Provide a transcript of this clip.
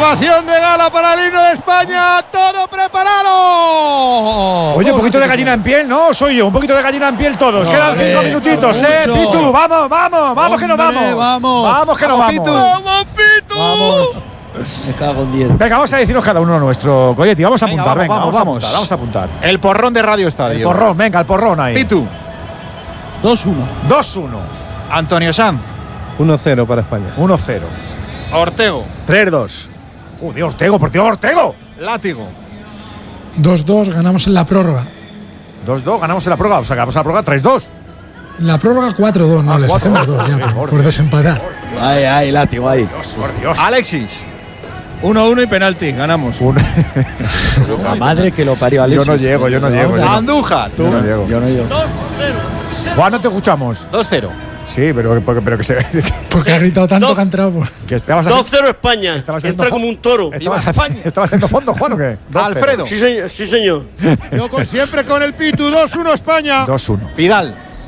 Ovación de gala para el himno de España. Todo preparado. Oye, un poquito de gallina en piel, ¿no? Soy yo, un poquito de gallina en piel todos. Quedan 5 minutitos, Pitu. Vamos, que nos vamos. Vamos, que nos vamos. Pitu. ¡Vamos, Pitu! Vamos. Me cago en 10. Venga, vamos a decirnos cada uno nuestro Coyetti. Vamos a apuntar, vamos a apuntar. El porrón de Radio Estadio. El porrón, venga, el porrón ahí. Pitu. 2-1. 2-1. Antonio Sanz. 1-0 para España. 1-0. Ortego. 3-2. Joder, Ortego, por Dios, Ortego. Látigo. 2-2, ganamos en la prórroga. 2-2, ganamos en la prórroga. O sea, ganamos en la prórroga 3-2. En la prórroga 4-2, no, les hacemos 2 ya, por desempatar. Ay, látigo ahí. Por Dios. Alexis. 1-1 y penalti, ganamos. La madre que lo parió, Alex. Yo no llego. Andújar. Yo no llego. Yo no llego. Juan, no te escuchamos. 2-0. Sí, pero que se. Porque ha gritado tanto que ha entrado por… Que estabas 2-0 España. Estabas Entra haciendo como un toro. ¿Estabas haciendo fondo, Juan, o qué? 2-0. Alfredo. Sí, señor. Yo siempre con el Pitu. 2-1 España. 2-1. Vidal.